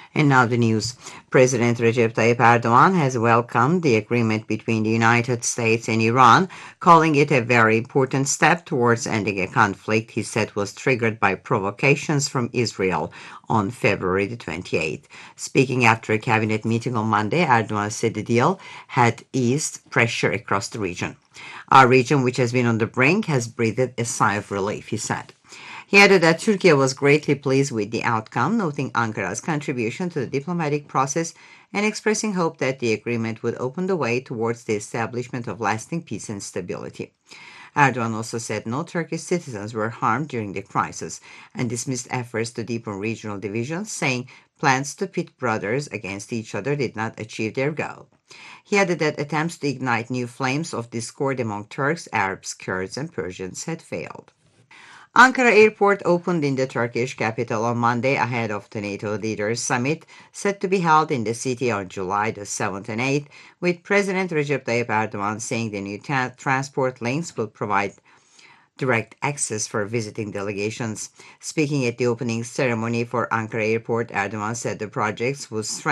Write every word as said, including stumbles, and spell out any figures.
And now the news. President Recep Tayyip Erdogan has welcomed the agreement between the United States and Iran, calling it a very important step towards ending a conflict he said was triggered by provocations from Israel on February the twenty-eighth. Speaking after a cabinet meeting on Monday, Erdogan said the deal had eased pressure across the region. Our region, which has been on the brink, has breathed a sigh of relief, he said. He added that Turkey was greatly pleased with the outcome, noting Ankara's contribution to the diplomatic process and expressing hope that the agreement would open the way towards the establishment of lasting peace and stability. Erdogan also said no Turkish citizens were harmed during the crisis and dismissed efforts to deepen regional divisions, saying plans to pit brothers against each other did not achieve their goal. He added that attempts to ignite new flames of discord among Turks, Arabs, Kurds, and Persians had failed. Ankara Airport opened in the Turkish capital on Monday ahead of the NATO leaders summit set to be held in the city on July the seventh and eighth, with President Recep Tayyip Erdogan saying the new tra- transport links will provide direct access for visiting delegations. Speaking at the opening ceremony for Ankara Airport, Erdogan said the projects will strengthen